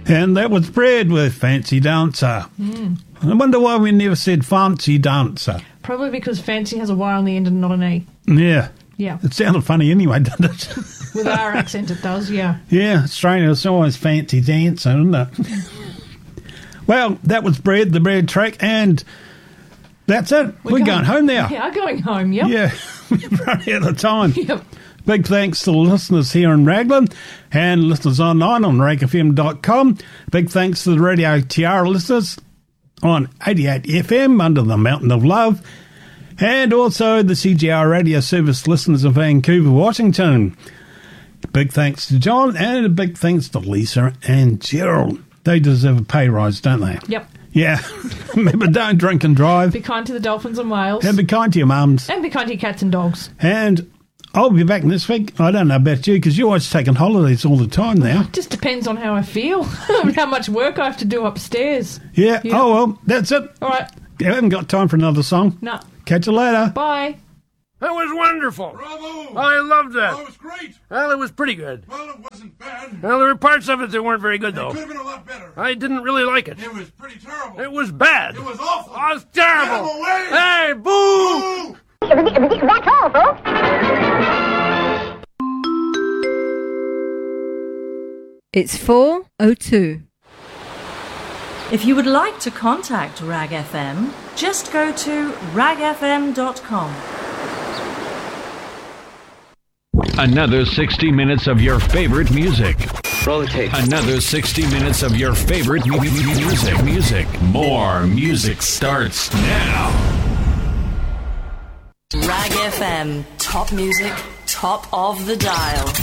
And that was Bread with Fancy Dancer. I wonder why we never said Fancy Dancer. Probably because fancy has a Y on the end and not an E. Yeah. Yeah. It sounded funny anyway, didn't it? With our accent it does, yeah. Yeah, Australia, it's always Fancy Dancer, isn't it? Well, that was Bread, the Bread track, and that's it. We're going home now. We are going home, yep. Yeah, we've run out of time. Yep. Big thanks to the listeners here in Raglan and listeners online on ragfm.com. Big thanks to the Radio Tiara listeners on 88 FM under the Mountain of Love. And also the CGR Radio Service listeners of Vancouver, Washington. Big thanks to John and a big thanks to Lisa and Gerald. They deserve a pay rise, don't they? Yep. Yeah. Remember, don't drink and drive. Be kind to the dolphins and whales. And be kind to your mums. And be kind to your cats and dogs. And I'll be back this week. I don't know about you, because you're always taking holidays all the time now. It just depends on how I feel. How much work I have to do upstairs. Yeah. Oh, well, that's it. All right. You haven't got time for another song. No. Catch you later. Bye. That was wonderful. Bravo! I loved that. Oh, it was great. Well, it was pretty good. Well, it wasn't bad. Well, there were parts of it that weren't very good, It though. could have been a lot better. I didn't really like it. It was pretty terrible. It was bad. It was awful. Oh, it was terrible. Get him away. Hey, boo! Boo! That's all, folks. It's 4:02. If you would like to contact Rag FM, just go to ragfm.com. Another 60 minutes of your favorite music. Roll the tape. Another 60 minutes of your favorite music. More music starts now. Rag FM, top music, top of the dial.